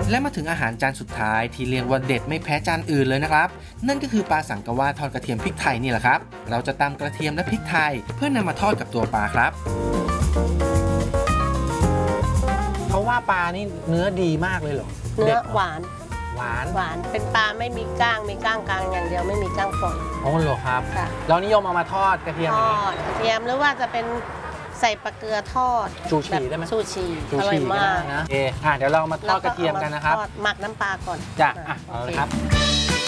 และมาถึงอาหารจานสุดท้ายที่เรียกว่าเด็ดไม่แพ้จานอื่นเลยนะครับนั่นก็คือปลาสังกะวาทอดกระเทียมพริกไทยนี่แหละครับเราจะตำกระเทียมและพริกไทยเพื่อนำมาทอดกับตัวปลาครับเขาว่าปลานี่เนื้อดีมากเลยเหรอเนื้อหวานหวานเป็นปลาไม่มีก้างมีก้างกลางอย่างเดียวไม่มีก้างฝอยอ๋อเหรอครับค่ะเรานิยมเอามาทอดกระเทียมทอดกระเทียมหรือว่าจะเป็นใส่ปลาเกลือทอดชูชีได้ไหมชูชีอร่อยมากนะเดี๋ยวเรามาทอดกระเทียมกันนะครับหมักน้ำปลาก่อนจ้ะเอาละครับ